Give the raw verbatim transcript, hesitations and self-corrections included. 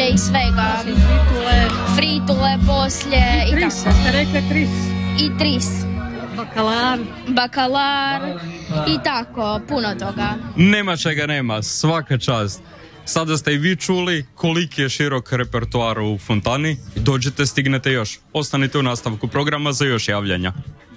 poslije i svega. Fritule. Fritule poslije i, I i tris, tako. ste rekli tris. I tris. Bakalar. Bakalar i tako, puno toga. Nema čega nema, svaka čast. Sada ste i vi čuli koliki je širok repertoar u Fontani. Dođite, stignete još. Ostanite u nastavku programa za još javljanja.